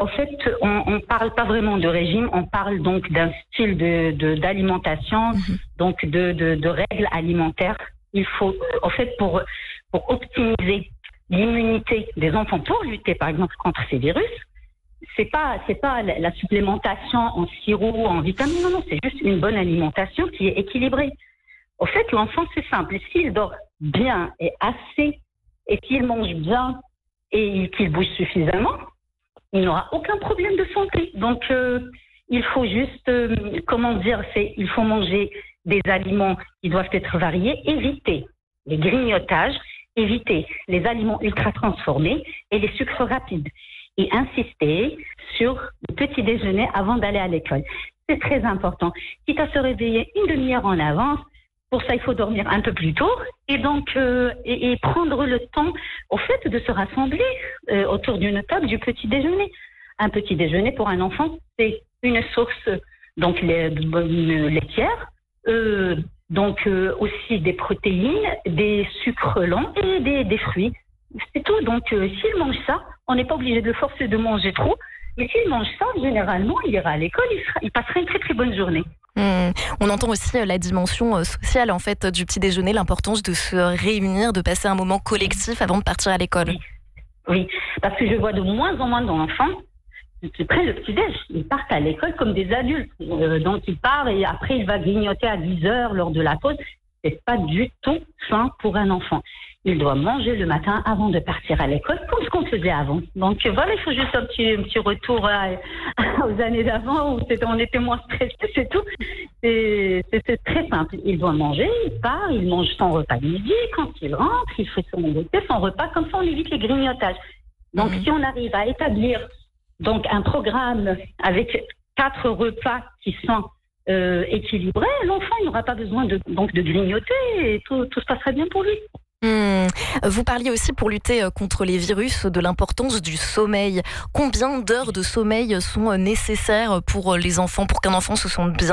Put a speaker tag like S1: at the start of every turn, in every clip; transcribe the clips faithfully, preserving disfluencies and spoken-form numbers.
S1: au fait, on ne parle pas vraiment de régime, on parle donc d'un style de, de, d'alimentation, mmh. donc de, de, de règles alimentaires. Il faut, au fait, pour, pour optimiser l'immunité des enfants, pour lutter par exemple contre ces virus, c'est pas, c'est pas la, la supplémentation en sirop, en vitamines, non, non, c'est juste une bonne alimentation qui est équilibrée. Au fait, l'enfant, c'est simple. S'il dort bien et assez, et qu'il mange bien et qu'il bouge suffisamment, il n'aura aucun problème de santé. Donc, euh, il faut juste, euh, comment dire, c'est, il faut manger des aliments qui doivent être variés, éviter les grignotages, éviter les aliments ultra transformés et les sucres rapides. Et insister sur le petit déjeuner avant d'aller à l'école. C'est très important. Quitte à se réveiller une demi-heure en avance, pour ça, il faut dormir un peu plus tôt et donc euh, et, et prendre le temps, au fait, de se rassembler euh, autour d'une table du petit déjeuner. Un petit déjeuner pour un enfant, c'est une source donc les, une laitière, euh, donc euh, aussi des protéines, des sucres lents et des, des fruits. C'est tout. Donc, euh, s'il mange ça, on n'est pas obligé de le forcer de manger trop. Mais s'il mange ça, généralement, il ira à l'école, il, sera, il passera une très très bonne journée.
S2: Mmh. On entend aussi la dimension sociale en fait du petit déjeuner, l'importance de se réunir, de passer un moment collectif avant de partir à l'école.
S1: Oui, oui. Parce que je vois de moins en moins d'enfants qui prennent le petit-déj. Ils partent à l'école comme des adultes. Euh, donc, ils partent et après, il va grignoter à dix heures lors de la pause. C'est pas du tout sain pour un enfant. Il doit manger le matin avant de partir à l'école, comme ce qu'on faisait avant. Donc voilà, il faut juste un petit, un petit retour à, aux années d'avant où on était moins stressé, c'est tout. C'est, c'est, c'est très simple. Il doit manger, il part, il mange son repas de midi. Quand il rentre, il fait son goûter, son repas. Comme ça, on évite les grignotages. Donc mmh. si on arrive à établir donc un programme avec quatre repas qui sont euh, équilibrés, l'enfant il n'aura pas besoin de, donc, de grignoter et tout, tout se passera bien pour lui.
S2: Mmh. Vous parliez aussi pour lutter contre les virus de l'importance du sommeil. Combien d'heures de sommeil sont nécessaires pour les enfants, pour qu'un enfant se sente bien ?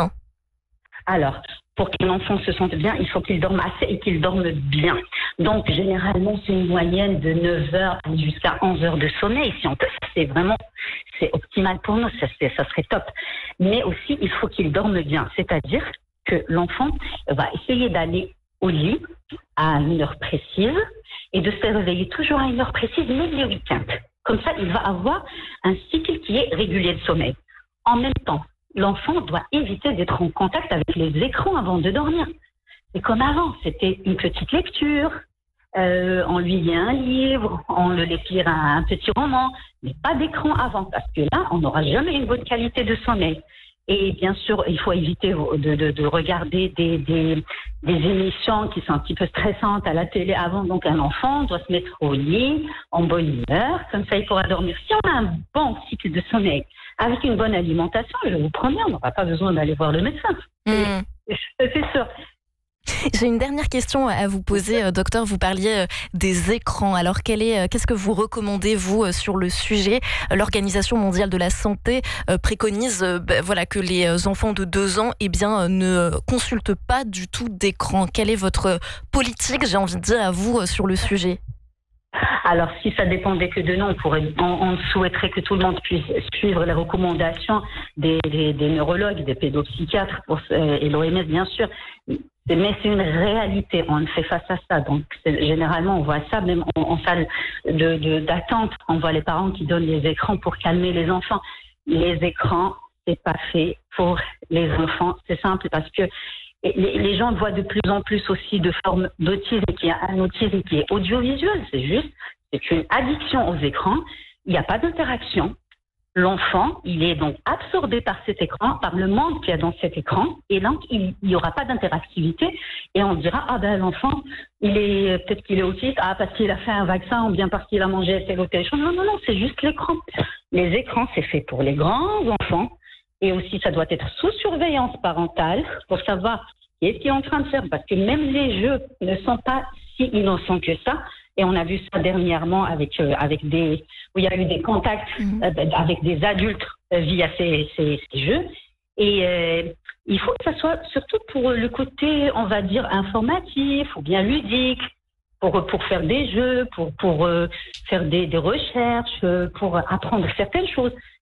S1: Alors, pour qu'un enfant se sente bien, il faut qu'il dorme assez et qu'il dorme bien. Donc, généralement, c'est une moyenne de neuf heures jusqu'à onze heures de sommeil. Si on peut, c'est vraiment, c'est optimal pour nous, ça, c'est, ça serait top. Mais aussi, il faut qu'il dorme bien. C'est-à-dire que l'enfant va essayer d'aller au lit à une heure précise et de se réveiller toujours à une heure précise, même les week-ends. Comme ça, il va avoir un cycle qui est régulier de sommeil. En même temps, l'enfant doit éviter d'être en contact avec les écrans avant de dormir. C'est comme avant, c'était une petite lecture, euh, on lui lit un livre, on le lire un, un petit roman, mais pas d'écran avant, parce que là, on n'aura jamais une bonne qualité de sommeil. Et bien sûr, il faut éviter de, de, de regarder des, des, des émissions qui sont un petit peu stressantes à la télé avant. Donc, un enfant doit se mettre au lit en bonne humeur. Comme ça, il pourra dormir. Si on a un bon cycle de sommeil avec une bonne alimentation, je vous promets, on n'aura pas besoin d'aller voir le médecin. Mmh. C'est sûr.
S2: J'ai une dernière question à vous poser, docteur. Vous parliez des écrans. Alors, quel est, qu'est-ce que vous recommandez, vous, sur le sujet ? L'Organisation mondiale de la santé préconise ben, voilà, que les enfants de deux ans eh bien, ne consultent pas du tout d'écran. Quelle est votre politique, j'ai envie de dire, à vous, sur le sujet ?
S1: Alors, si ça dépendait que de nous, on, pourrait, on, on souhaiterait que tout le monde puisse suivre les recommandations des, des, des neurologues, des pédopsychiatres pour, et l'O M S, bien sûr. Mais c'est une réalité, on fait face à ça. Donc, généralement, on voit ça, même en, en salle de, de, d'attente, on voit les parents qui donnent les écrans pour calmer les enfants. Les écrans, c'est pas fait pour les enfants. C'est simple parce que les, les gens voient de plus en plus aussi de formes d'autisme, qui a un autisme qui est audiovisuel. C'est juste, c'est une addiction aux écrans. Il n'y a pas d'interaction. L'enfant, il est donc absorbé par cet écran, par le monde qu'il y a dans cet écran, et donc il n'y aura pas d'interactivité, et on dira, ah ben l'enfant, il est, peut-être qu'il est autiste, ah parce qu'il a fait un vaccin, ou bien parce qu'il a mangé telle ou telle chose. Non, non, non, c'est juste l'écran. Les écrans, c'est fait pour les grands enfants, et aussi ça doit être sous surveillance parentale, pour savoir qu'est-ce qu'il est en train de faire, parce que même les jeux ne sont pas si innocents que ça. Et on a vu ça dernièrement avec euh, avec des où il y a eu des contacts mmh. euh, avec des adultes euh, via ces, ces, ces jeux. Et euh, il faut que ça soit surtout pour le côté, on va dire, informatif ou bien ludique, pour pour faire des jeux, pour pour euh, faire des, des recherches, pour apprendre certaines choses.